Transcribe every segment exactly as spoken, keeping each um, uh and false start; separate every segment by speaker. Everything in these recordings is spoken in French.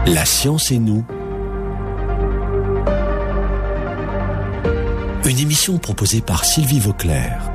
Speaker 1: La science et nous. Une émission proposée par Sylvie Vauclair.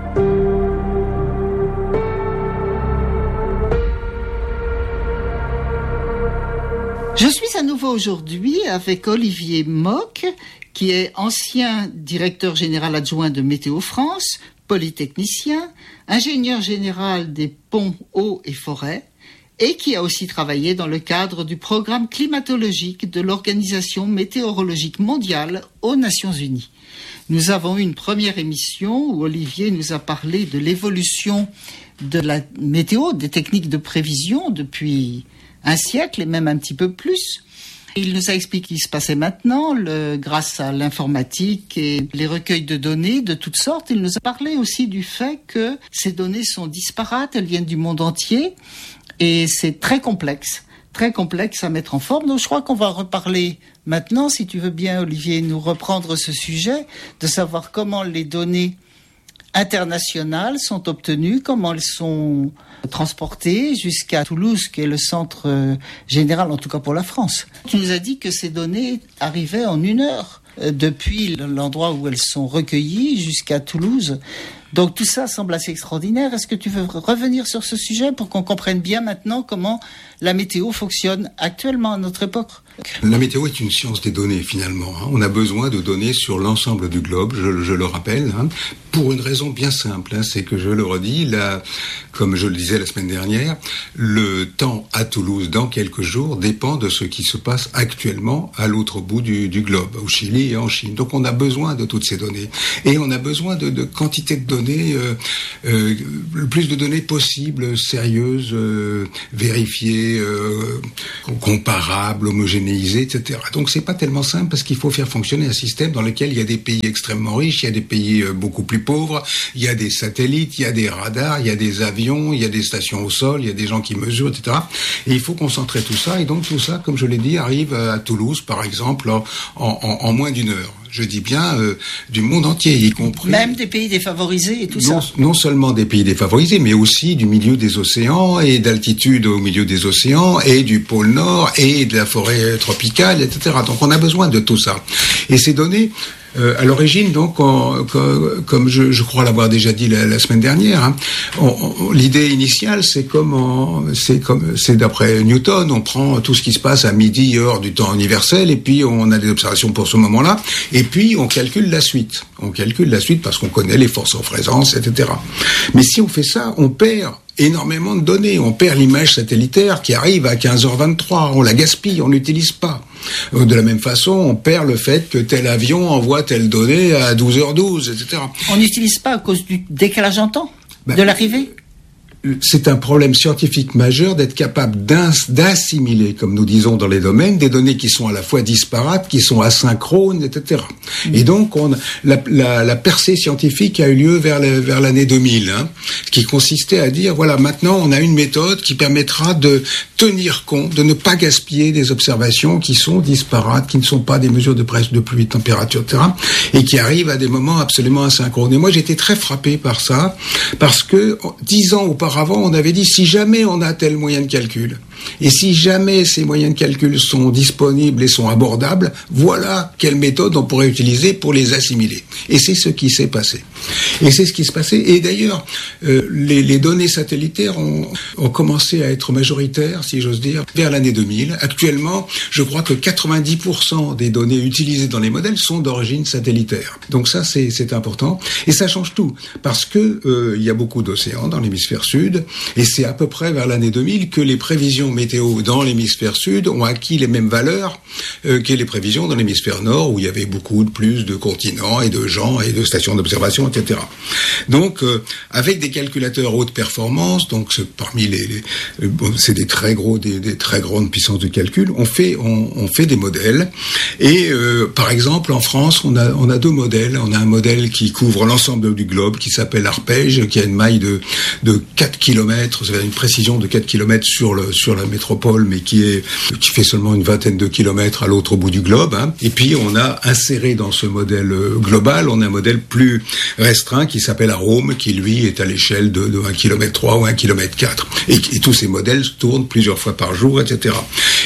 Speaker 2: Je suis à nouveau aujourd'hui avec Olivier Mock, qui est ancien directeur général adjoint de Météo France, polytechnicien, ingénieur général des ponts, eaux et forêts, et qui a aussi travaillé dans le cadre du programme climatologique de l'Organisation météorologique mondiale aux Nations Unies. Nous avons eu une première émission où Olivier nous a parlé de l'évolution de la météo, des techniques de prévision depuis un siècle et même un petit peu plus. Il nous a expliqué ce qui se passait maintenant, le, grâce à l'informatique et les recueils de données de toutes sortes. Il nous a parlé aussi du fait que ces données sont disparates, elles viennent du monde entier et c'est très complexe, très complexe à mettre en forme. Donc je crois qu'on va reparler maintenant, si tu veux bien Olivier, nous reprendre ce sujet, de savoir comment les données internationales sont obtenues, comment elles sont transportées jusqu'à Toulouse, qui est le centre général, en tout cas pour la France. Tu nous as dit que ces données arrivaient en une heure, euh, depuis l'endroit où elles sont recueillies jusqu'à Toulouse. Donc tout ça semble assez extraordinaire. Est-ce que tu veux revenir sur ce sujet pour qu'on comprenne bien maintenant comment la météo fonctionne actuellement à notre époque ?
Speaker 3: La météo est une science des données finalement. On a besoin de données sur l'ensemble du globe, je, je le rappelle, hein, pour une raison bien simple, hein, c'est que je le redis, là, comme je le disais la semaine dernière, le temps à Toulouse dans quelques jours dépend de ce qui se passe actuellement à l'autre bout du, du globe, au Chili et en Chine. Donc on a besoin de toutes ces données. Et on a besoin de, de quantité de données, euh, euh, le plus de données possibles, sérieuses, euh, vérifiées, euh, comparables, homogénéisées, et cetera. Donc c'est pas tellement simple parce qu'il faut faire fonctionner un système dans lequel il y a des pays extrêmement riches, il y a des pays beaucoup plus pauvres, il y a des satellites, il y a des radars, il y a des avions, il y a des stations au sol, il y a des gens qui mesurent, et cetera. Et il faut concentrer tout ça. Et donc tout ça, comme je l'ai dit, arrive à Toulouse, par exemple, en, en, en moins d'une heure. Je dis bien euh, du monde entier, y compris...
Speaker 2: Même des pays défavorisés et tout
Speaker 3: non,
Speaker 2: ça.
Speaker 3: Non seulement des pays défavorisés, mais aussi du milieu des océans et d'altitude au milieu des océans et du pôle Nord et de la forêt tropicale, et cetera. Donc on a besoin de tout ça. Et ces données... Euh, à l'origine, donc, on, comme, comme je, je crois l'avoir déjà dit la, la semaine dernière, hein, on, on, l'idée initiale, c'est comme, on, c'est comme, c'est d'après Newton, on prend tout ce qui se passe à midi, heure du temps universel, et puis on a des observations pour ce moment-là, et puis on calcule la suite. On calcule la suite parce qu'on connaît les forces en présence, et cetera. Mais si on fait ça, on perd énormément de données. On perd l'image satellitaire qui arrive à quinze heures vingt-trois. On la gaspille, on l'utilise pas. De la même façon, on perd le fait que tel avion envoie telle donnée à douze heures douze, et cetera.
Speaker 2: On n'utilise pas à cause du décalage en temps ben, de l'arrivée ?
Speaker 3: C'est un problème scientifique majeur d'être capable d'assimiler, comme nous disons dans les domaines, des données qui sont à la fois disparates, qui sont asynchrones, et cetera. Mmh. Et donc, on, la, la, la percée scientifique a eu lieu vers, le, vers l'année deux mille, hein, qui consistait à dire, voilà, maintenant, on a une méthode qui permettra de tenir compte, de ne pas gaspiller des observations qui sont disparates, qui ne sont pas des mesures de presse, de pluie, de température, et cetera, et qui arrivent à des moments absolument asynchrones. Et moi, j'étais très frappé par ça, parce que dix ans auparavant, Avant, on avait dit, si jamais on a tel moyen de calcul, et si jamais ces moyens de calcul sont disponibles et sont abordables, voilà quelle méthode on pourrait utiliser pour les assimiler. Et c'est ce qui s'est passé. Et c'est ce qui s'est passé. Et d'ailleurs, euh, les, les données satellitaires ont, ont commencé à être majoritaires, si j'ose dire, vers l'année deux mille. Actuellement, je crois que quatre-vingt-dix pour cent des données utilisées dans les modèles sont d'origine satellitaire. Donc ça, c'est, c'est important. Et ça change tout. Parce que euh, il y a beaucoup d'océans dans l'hémisphère sud. Et c'est à peu près vers l'année deux mille que les prévisions météo dans l'hémisphère sud ont acquis les mêmes valeurs euh, que les prévisions dans l'hémisphère nord, où il y avait beaucoup de plus de continents et de gens et de stations d'observation, et cetera. Donc, euh, avec des calculateurs haute performance, donc c'est, parmi les, les euh, bon, c'est des très gros, des, des très grandes puissances de calcul, on fait, on, on fait des modèles. Et euh, par exemple, en France, on a, on a deux modèles. On a un modèle qui couvre l'ensemble du globe, qui s'appelle Arpège, qui a une maille de de quatre kilomètres, ça a une précision de quatre kilomètres sur le sur la métropole, mais qui est qui fait seulement une vingtaine de kilomètres à l'autre bout du globe. Hein. Et puis on a inséré dans ce modèle global, on a un modèle plus restreint qui s'appelle Arome, qui lui est à l'échelle de, de un kilomètre trois ou un kilomètre quatre. Et, et tous ces modèles tournent plusieurs fois par jour, et cetera.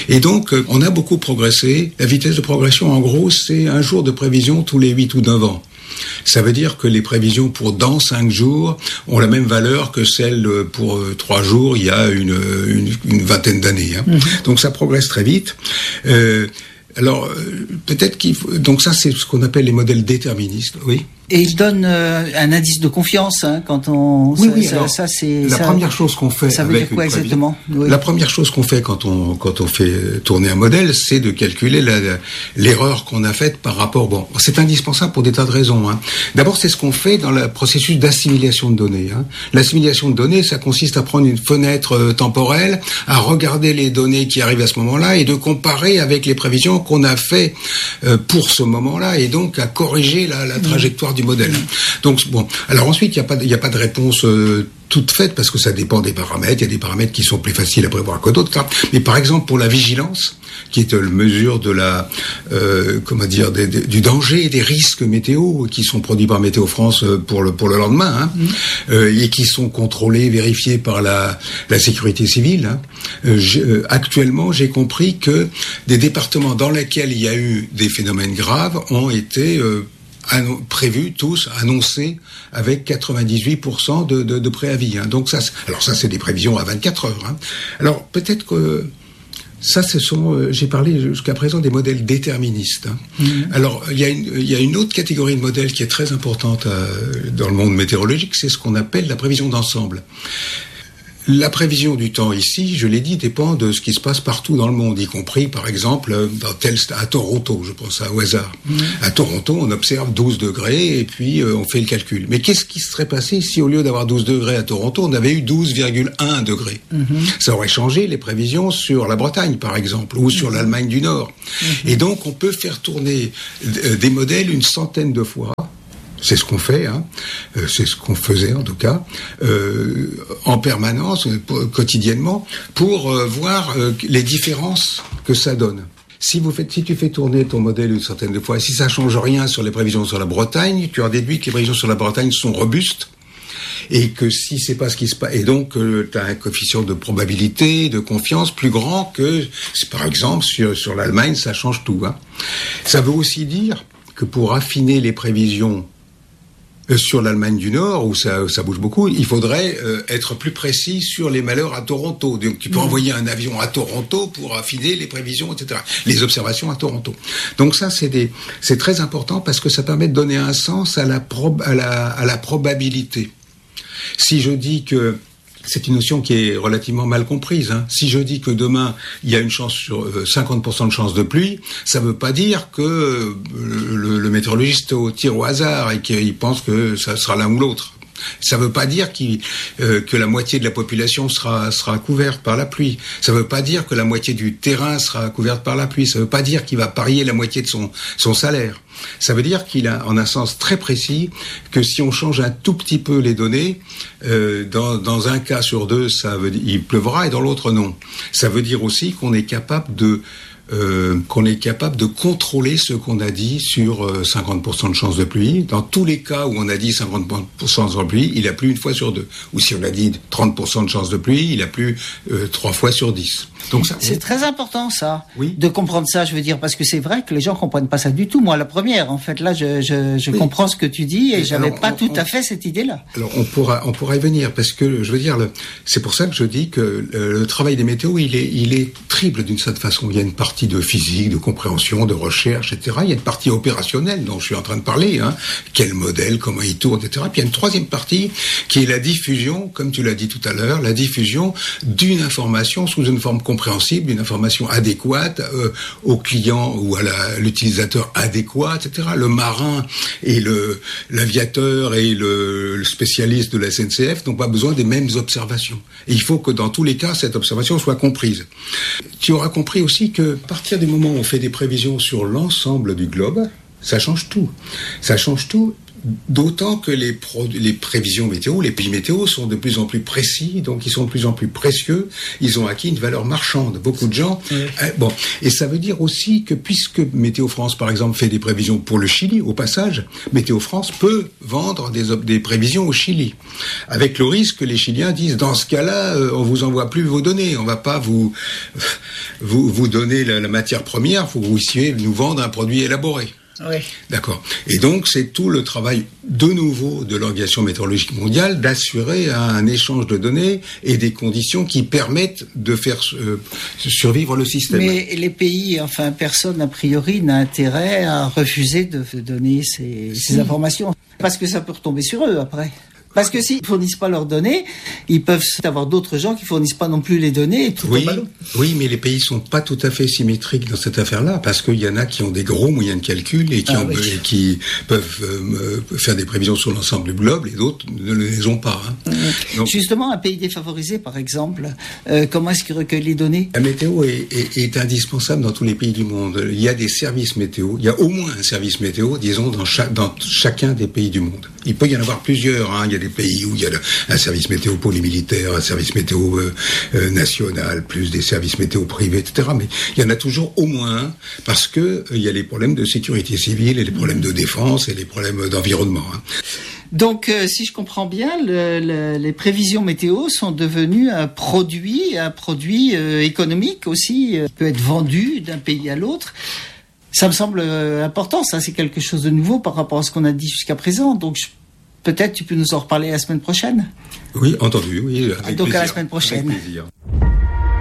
Speaker 3: Et donc, euh, on a beaucoup progressé. La vitesse de progression, en gros, c'est un jour de prévision tous les huit ou neuf ans. Ça veut dire que les prévisions pour dans cinq jours ont la même valeur que celles pour trois jours il y a une, une, une vingtaine d'années. Hein. Mmh. Donc ça progresse très vite. Euh, alors peut-être qu'il faut, donc ça c'est ce qu'on appelle les modèles déterministes. Oui.
Speaker 2: Et il donne euh, un indice de confiance hein, quand on.
Speaker 3: Oui,
Speaker 2: ça,
Speaker 3: oui.
Speaker 2: Ça,
Speaker 3: alors,
Speaker 2: ça c'est.
Speaker 3: La
Speaker 2: ça,
Speaker 3: première chose qu'on fait.
Speaker 2: Ça veut
Speaker 3: avec
Speaker 2: dire quoi exactement? Oui.
Speaker 3: La première chose qu'on fait quand on quand on fait tourner un modèle, c'est de calculer la, la, l'erreur qu'on a faite par rapport. Bon, c'est indispensable pour des tas de raisons. Hein. D'abord, c'est ce qu'on fait dans le processus d'assimilation de données. Hein. L'assimilation de données, ça consiste à prendre une fenêtre euh, temporelle, à regarder les données qui arrivent à ce moment-là et de comparer avec les prévisions qu'on a fait euh, pour ce moment-là, et donc à corriger la, la trajectoire mmh. du modèle. Donc bon, alors ensuite il n'y a pas il y a pas de réponse euh, toute faite parce que ça dépend des paramètres. Il y a des paramètres qui sont plus faciles à prévoir que d'autres. Mais par exemple pour la vigilance, qui est la mesure de la euh, comment dire des, des, du danger et des risques météo qui sont produits par Météo France pour le pour le lendemain, hein, mmh. euh, et qui sont contrôlés, vérifiés par la la sécurité civile. Hein. Euh, j'ai, euh, actuellement, j'ai compris que des départements dans lesquels il y a eu des phénomènes graves ont été euh, Annon, prévus tous, annoncés avec quatre-vingt-dix-huit pour cent de, de, de préavis. Hein. Donc ça, alors ça c'est des prévisions à vingt-quatre heures. Hein. Alors peut-être que ça, ce sont, euh, j'ai parlé jusqu'à présent des modèles déterministes. Hein. Mmh. Alors il y a une, il y a une autre catégorie de modèles qui est très importante euh, dans le monde météorologique, c'est ce qu'on appelle la prévision d'ensemble. La prévision du temps ici, je l'ai dit, dépend de ce qui se passe partout dans le monde, y compris, par exemple, dans tel, à Toronto, je pense à au hasard. Mmh. À Toronto, on observe douze degrés et puis euh, on fait le calcul. Mais qu'est-ce qui serait passé si, au lieu d'avoir douze degrés à Toronto, on avait eu douze virgule un degrés? Mmh. Ça aurait changé les prévisions sur la Bretagne, par exemple, ou sur mmh. l'Allemagne du Nord. Mmh. Et donc, on peut faire tourner euh, des modèles une centaine de fois. C'est ce qu'on fait, hein. euh, c'est ce qu'on faisait en tout cas, euh, en permanence, euh, quotidiennement, pour euh, voir euh, les différences que ça donne. Si vous faites, si tu fais tourner ton modèle une centaine de fois, si ça change rien sur les prévisions sur la Bretagne, tu as déduit que les prévisions sur la Bretagne sont robustes. Et que si c'est pas ce qui se passe, et donc euh, tu as un coefficient de probabilité, de confiance plus grand que, par exemple, sur, sur l'Allemagne, ça change tout. Hein. Ça veut aussi dire que pour affiner les prévisions sur l'Allemagne du Nord, où ça, ça bouge beaucoup, il faudrait euh, être plus précis sur les malheurs à Toronto. Donc tu peux mmh. envoyer un avion à Toronto pour affiner les prévisions, et cetera. Les observations à Toronto. Donc ça, c'est des, c'est très important parce que ça permet de donner un sens à la, prob, à la, à la probabilité. Si je dis que c'est une notion qui est relativement mal comprise. Hein. Si je dis que demain, il y a une chance sur euh, cinquante pour cent de chance de pluie, ça ne veut pas dire que euh, le, le météorologiste tire au hasard et qu'il pense que ça sera l'un ou l'autre. Ça ne veut pas dire qu'il, euh, que la moitié de la population sera, sera couverte par la pluie. Ça ne veut pas dire que la moitié du terrain sera couverte par la pluie. Ça ne veut pas dire qu'il va parier la moitié de son, son salaire. Ça veut dire qu'il a, en un sens très précis, que si on change un tout petit peu les données, euh, dans, dans un cas sur deux, ça veut dire, il pleuvra et dans l'autre non. Ça veut dire aussi qu'on est capable de Euh, qu'on est capable de contrôler ce qu'on a dit sur euh, cinquante pour cent de chance de pluie. Dans tous les cas où on a dit cinquante pour cent de pluie, il a plu une fois sur deux. Ou si on a dit trente pour cent de chance de pluie, il a plu euh, trois fois sur dix. Donc ça,
Speaker 2: c'est très important ça,
Speaker 3: oui.
Speaker 2: de comprendre ça, je veux dire, parce que c'est vrai que les gens comprennent pas ça du tout. Moi, la première, en fait, là, je, je, je oui. comprends ce que tu dis et, et j'avais alors, pas on, tout on, à fait cette idée-là.
Speaker 3: Alors, on pourra, on pourra y venir parce que, je veux dire, le, c'est pour ça que je dis que le, le travail des météos, il est, il est triple d'une certaine façon. Il y a une partie de physique, de compréhension, de recherche, et cetera. Il y a une partie opérationnelle dont je suis en train de parler, hein. Quel modèle, comment il tourne, et cetera. Puis il y a une troisième partie qui est la diffusion, comme tu l'as dit tout à l'heure, la diffusion d'une information sous une forme compréhensible, une information adéquate euh, au client ou à la, l'utilisateur adéquat, et cetera. Le marin et le, l'aviateur et le, le spécialiste de la S N C F n'ont pas besoin des mêmes observations. Et il faut que dans tous les cas, cette observation soit comprise. Tu auras compris aussi que à partir du moment où on fait des prévisions sur l'ensemble du globe, ça change tout. Ça change tout. D'autant que les, pro- les prévisions météo, les pays météo sont de plus en plus précis, donc ils sont de plus en plus précieux, ils ont acquis une valeur marchande. Beaucoup de gens... Oui. Euh, bon, et ça veut dire aussi que puisque Météo France, par exemple, fait des prévisions pour le Chili, au passage, Météo France peut vendre des, des prévisions au Chili. Avec le risque que les Chiliens disent, dans ce cas-là, euh, on vous envoie plus vos données, on va pas vous... vous, vous donnez la, la matière première, faut que vous puissiez nous vendre un produit élaboré.
Speaker 2: Oui.
Speaker 3: D'accord. Et donc, c'est tout le travail, de nouveau, de l'Organisation météorologique mondiale d'assurer un échange de données et des conditions qui permettent de faire euh, survivre le système.
Speaker 2: Mais les pays, enfin, personne, a priori, n'a intérêt à refuser de donner ces, ces informations. Parce que ça peut retomber sur eux, après. Parce que s'ils fournissent pas leurs données, ils peuvent avoir d'autres gens qui fournissent pas non plus les données et tout
Speaker 3: oui,
Speaker 2: au ballon.
Speaker 3: Oui, mais les pays sont pas tout à fait symétriques dans cette affaire-là, parce qu'il y en a qui ont des gros moyens de calcul et qui, ah, ont, oui. et qui peuvent euh, faire des prévisions sur l'ensemble du globe, et d'autres ne les ont pas. Hein.
Speaker 2: Mmh. Donc, justement, un pays défavorisé, par exemple, euh, comment est-ce qu'il recueille les données ?
Speaker 3: La météo est, est, est indispensable dans tous les pays du monde. Il y a des services météo, il y a au moins un service météo, disons, dans, chaque, dans chacun des pays du monde. Il peut y en avoir plusieurs, hein. Il y a des pays où il y a un service météo pour les militaires, un service météo euh, euh, national, plus des services météo privés, et cetera. Mais il y en a toujours au moins un, parce que euh, il y a les problèmes de sécurité civile et les problèmes de défense et les problèmes d'environnement. Hein.
Speaker 2: Donc, euh, si je comprends bien, le, le, les prévisions météo sont devenues un produit, un produit euh, économique aussi, euh, qui peut être vendu d'un pays à l'autre. Ça me semble euh, important, ça, c'est quelque chose de nouveau par rapport à ce qu'on a dit jusqu'à présent. Donc, je Peut-être tu peux nous en reparler la semaine prochaine ?
Speaker 3: Oui, entendu, oui.
Speaker 2: Avec Donc plaisir. À la semaine prochaine.
Speaker 3: Avec plaisir.